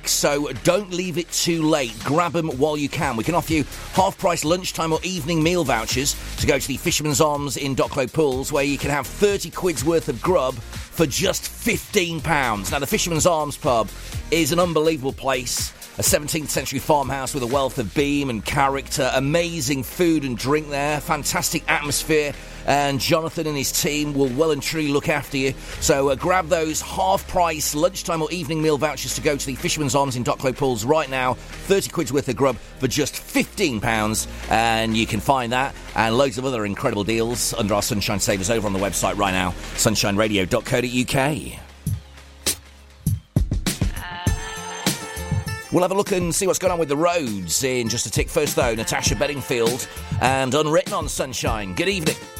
week, so don't leave it too late. Grab them while you can. We can offer you half-price lunchtime or evening meal vouchers to go to the Fisherman's Arms in Docklow Pools, where you can have 30 quid's worth of grub for just £15. Now, the Fisherman's Arms pub is an unbelievable place. A 17th century farmhouse with a wealth of beam and character. Amazing food and drink there. Fantastic atmosphere. And Jonathan and his team will well and truly look after you. So grab those half-price lunchtime or evening meal vouchers to go to the Fisherman's Arms in Docklow Pools right now. 30 quid's worth of grub for just £15. And you can find that and loads of other incredible deals under our Sunshine Savers over on the website right now. sunshineradio.co.uk. We'll have a look and see what's going on with the roads in just a tick. First, though, Natasha Bedingfield and Unwritten on Sunshine. Good evening.